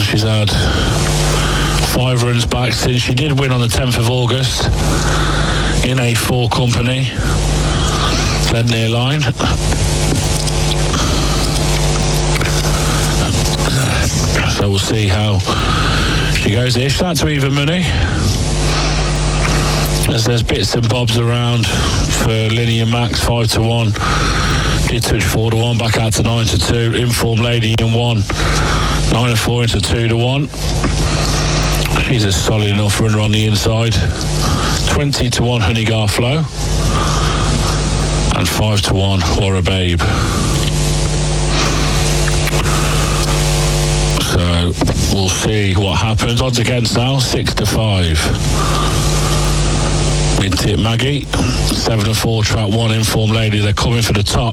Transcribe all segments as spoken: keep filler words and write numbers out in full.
She's had five runs back since she did win on the tenth of August in A four company. Led near line. So we'll see how she goes here. She's out to even money. As there's bits and bobs around for Linny and Max, five to one. Did touch four to one, back out to nine to two. Informed Lady in one. Nine to four into two to one. She's a solid enough runner on the inside. Twenty to one Honey Garflow. And five to one Warra Babe. So we'll see what happens. Odds against now, six to five. Mid-tip Maggie, seven to four, track one, Informed Lady. They're coming for the top.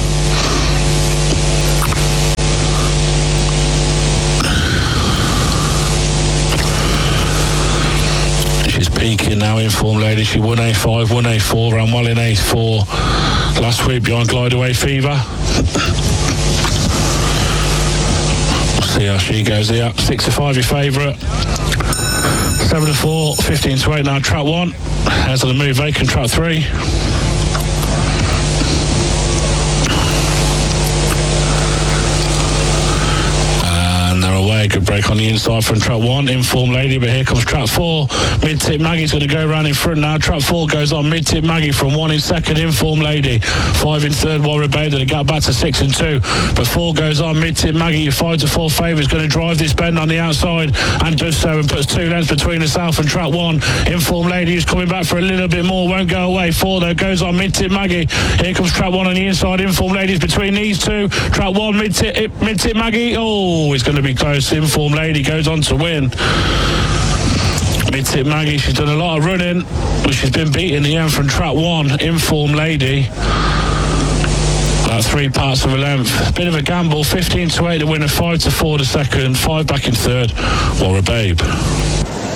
She's peaking now, Informed Lady. She won A five, won A four, ran well in A four last week behind Glide Away Fever. We'll see how she goes here. six to five, your favourite. seven to four, fifteen to eight now, track one. As of the move vacant, track three. And they're away. Good break on the inside from track one. Informed Lady, but here comes track four. Mid-tip Maggie's going to go around in front now. Track four goes on. Mid-tip Maggie from one in second. Informed Lady. Five in third. Warra Babe. Then it got back to six and two. But four goes on. Mid-tip Maggie, your five to four favourite, is going to drive this bend on the outside and does so and puts two lengths between herself and track one. Informed Lady is coming back for a little bit more. Won't go away. Four though goes on. Mid-tip Maggie. Here comes track one on the inside. Informed Lady's between these two. Track one. Mid-tip mid-tip Maggie. Oh, it's going to be close. Informed Lady goes on to win. Mid-tip Maggie, she's done a lot of running, but she's been beaten in the end from track one. Informed Lady. About three parts of a length. Bit of a gamble. fifteen to eight to win, a five to four to second. Five back in third. Warra Babe.